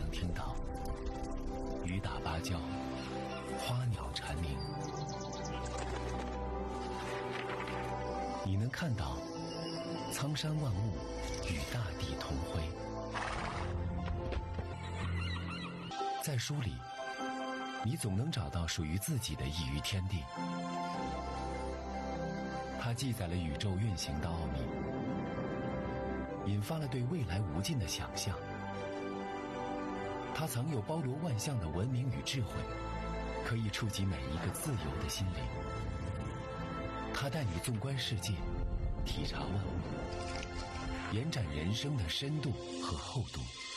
能听到雨打芭蕉，花鸟蝉鸣。你能看到苍山万物与大地同辉。在书里，你总能找到属于自己的一隅天地。它记载了宇宙运行的奥秘，引发了对未来无尽的想象。它藏有包罗万象的文明与智慧，可以触及每一个自由的心灵。它带你纵观世界，体察万物，延展人生的深度和厚度。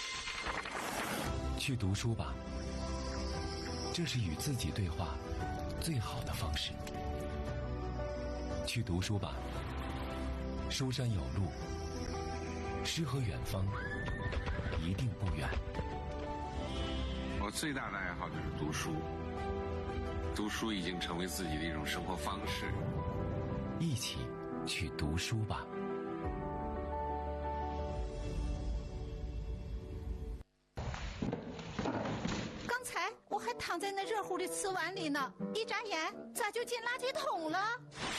去读书吧，这是与自己对话最好的方式。去读书吧，书山有路，诗和远方一定不远。 我最大的爱好就是读书，读书已经成为自己的一种生活方式。 一起去读书吧。 刚才我还躺在那热乎的瓷碗里呢，一眨眼咋就进垃圾桶了？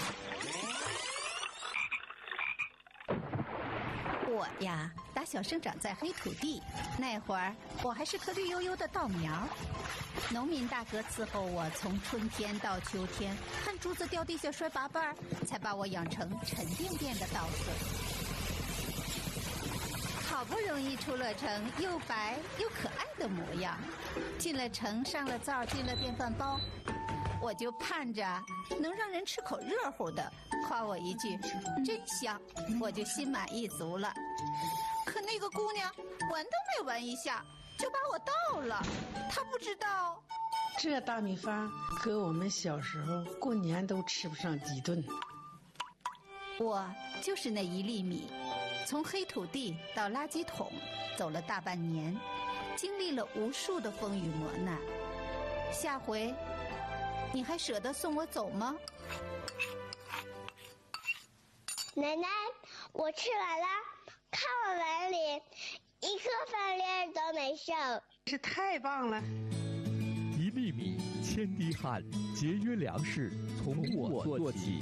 我呀，打小生长在黑土地，那会儿我还是颗绿油油的稻苗。农民大哥伺候我从春天到秋天，看珠子掉地下摔八瓣，才把我养成沉甸甸的稻穗。好不容易出了城，又白又可爱的模样，进了城，上了灶，进了电饭煲，我就盼着能让人吃口热乎的，夸我一句真香，我就心满意足了。可那个姑娘闻都没闻一下就把我倒了，她不知道这大米饭和我们小时候过年都吃不上几顿。 我就是那一粒米，从黑土地到垃圾桶走了大半年，经历了无数的风雨磨难。下回你还舍得送我走吗？ 奶奶，我吃完了，看我碗里一颗饭粒都没剩， 是太棒了！ 一粒米，千滴汗，节约粮食，从我做起。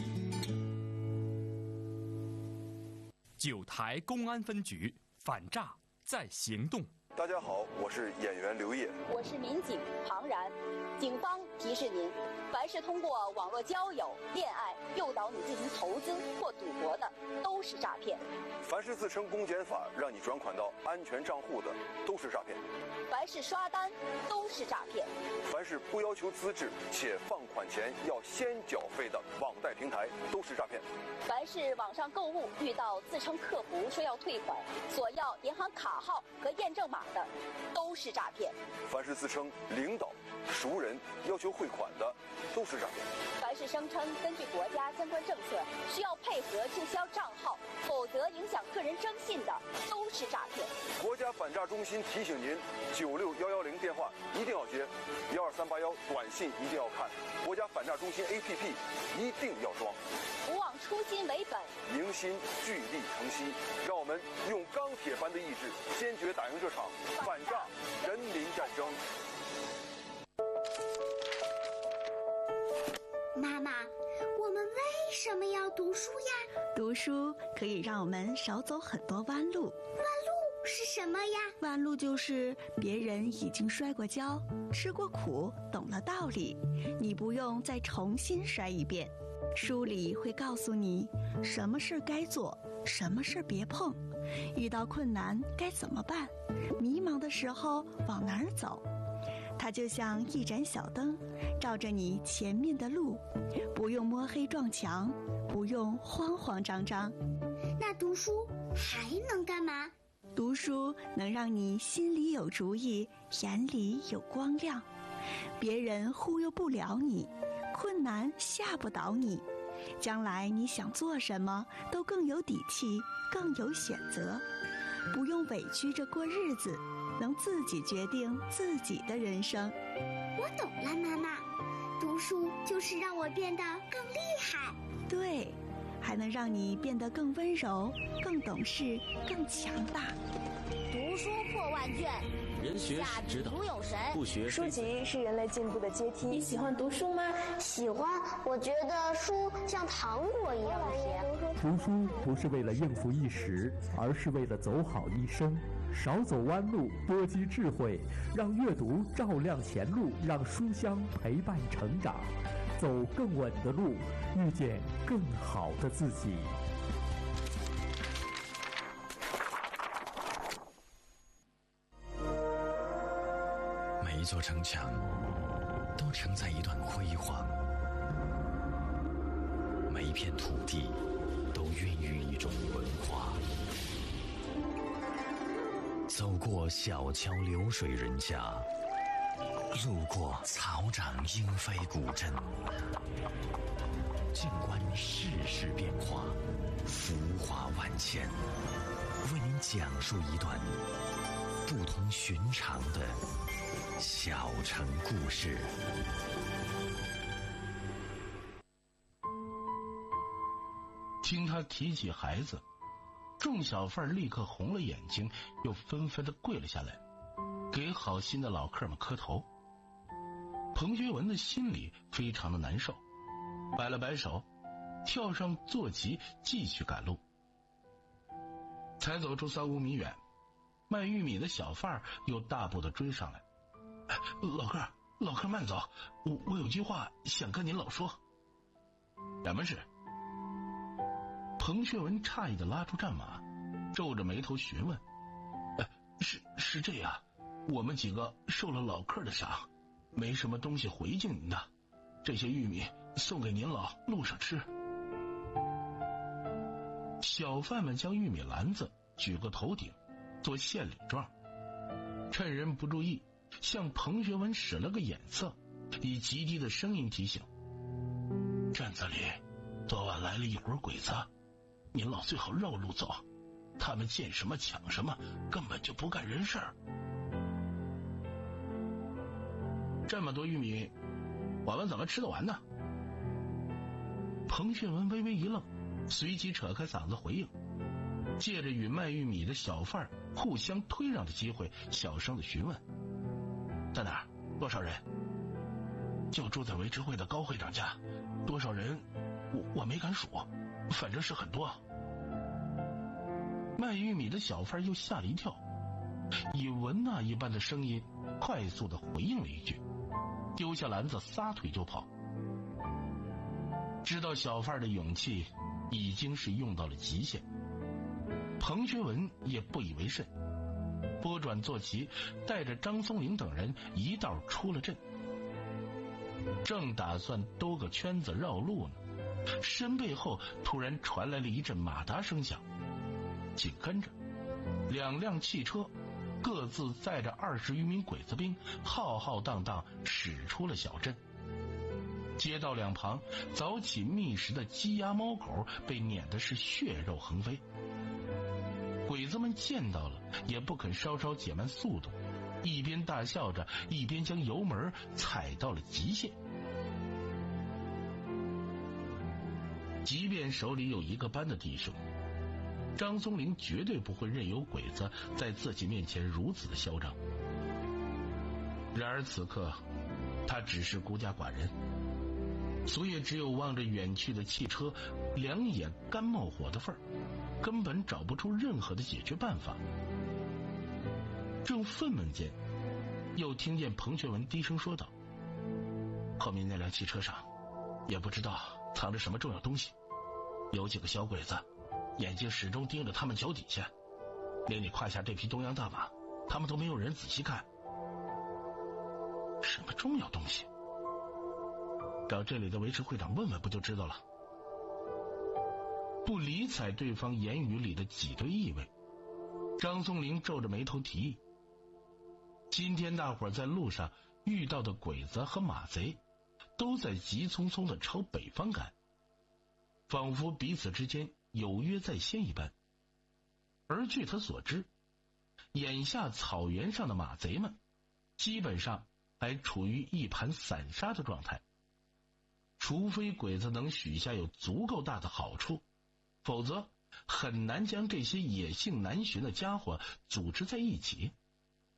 九台公安分局反诈在行动。 大家好，我是演员刘烨， 我是民警庞然。警方提示您，凡是通过网络交友、恋爱诱导你进行投资或赌博的，都是诈骗。 凡是自称公检法让你转款到安全账户的，都是诈骗。 凡是刷单，都是诈骗。 凡是不要求资质且放款前要先缴费的网贷平台，都是诈骗。 凡是网上购物遇到自称客服说要退款，索要银行卡号和验证码的，都是诈骗。 凡是自称领导、熟人要求汇款的，都是诈骗。 凡是声称根据国家相关政策需要配合注销账号，否则影响个人征信的，都是诈骗。 国家反诈中心提醒您：96110电话一定要接，12381短信一定要看，国家反诈中心 APP 一定要装。 不忘初心为本， 凝心聚力成溪，让我们用钢铁般的意志，坚决打赢这场反诈人民战争。 妈妈，我们为什么要读书呀？ 读书可以让我们少走很多弯路。 弯路是什么呀？ 弯路就是别人已经摔过跤、吃过苦、懂了道理，你不用再重新摔一遍。书里会告诉你什么事该做，什么事别碰，遇到困难该怎么办，迷茫的时候往哪儿走。它就像一盏小灯，照着你前面的路，不用摸黑撞墙，不用慌慌张张。 那读书还能干嘛？ 读书能让你心里有主意，眼里有光亮，别人忽悠不了你，困难吓不倒你，将来你想做什么都更有底气，更有选择，不用委屈着过日子，能自己决定自己的人生。 我懂了，妈妈，读书就是让我变得更厉害。 对，还能让你变得更温柔，更懂事，更强大。 读书破万卷， 人学是指导，不学书籍是人类进步的阶梯。 你喜欢读书吗？ 喜欢，我觉得书像糖果一样甜。 读书不是为了应付一时，而是为了走好一生。少走弯路，多积智慧，让阅读照亮前路，让书香陪伴成长，走更稳的路，遇见更好的自己。 每一座城墙都承载一段辉煌，每一片土地都孕育一种文化。走过小桥流水人家，路过草长莺飞古镇，静观世事变化，浮华万千，为您讲述一段不同寻常的小城故事。 听他提起孩子，众小贩立刻红了眼睛，又纷纷的跪了下来，给好心的老客们磕头。彭学文的心里非常的难受，摆了摆手，跳上坐骑继续赶路。才走出3-5米远，卖玉米的小贩又大步的追上来。老客慢走，我有句话想跟您老说。什么事？彭学文诧异的拉住战马，皱着眉头询问。是这样，我们几个受了老客的赏，没什么东西回敬您的，这些玉米送给您老路上吃。小贩们将玉米篮子举过头顶，做献礼状，趁人不注意，向彭学文使了个眼色，以极低的声音提醒：镇子里昨晚来了一伙鬼子，您老最好绕路走，他们见什么抢什么，根本就不干人事儿。这么多玉米，我们怎么吃得完呢？彭学文微微一愣，随即扯开嗓子回应，借着与卖玉米的小贩互相推让的机会，小声的询问：在哪儿？多少人？就住在维持会的高会长家。多少人？我没敢数，反正是很多。卖玉米的小贩又吓了一跳，以文娜一般的声音快速的回应了一句，丢下篮子撒腿就跑。知道小贩的勇气已经是用到了极限，彭学文也不以为甚，拨转坐骑，带着张松龄等人一道出了镇。正打算兜个圈子绕路呢，身背后突然传来了一阵马达声响，紧跟着2辆汽车各自载着20余名鬼子兵，浩浩荡荡驶出了小镇。街道两旁早起觅食的鸡鸭猫狗被撵的是血肉横飞，鬼子们见到了也不肯稍稍减慢速度，一边大笑着，一边将油门踩到了极限。即便手里有一个班的弟兄，张松龄绝对不会任由鬼子在自己面前如此的嚣张。然而此刻他只是孤家寡人，所以只有望着远去的汽车，两眼干冒火的份儿，根本找不出任何的解决办法。正愤懑间，又听见彭学文低声说道：后面那辆汽车上也不知道藏着什么重要东西，有几个小鬼子眼睛始终盯着他们脚底下，连你胯下这匹东洋大马他们都没有人仔细看。什么重要东西？找这里的维持会长问问不就知道了。不理睬对方言语里的挤兑意味，张松龄皱着眉头提议：今天大伙在路上遇到的鬼子和马贼都在急匆匆地朝北方赶，仿佛彼此之间有约在先一般。而据他所知，眼下草原上的马贼们基本上还处于一盘散沙的状态，除非鬼子能许下有足够大的好处，否则很难将这些野性难寻的家伙组织在一起。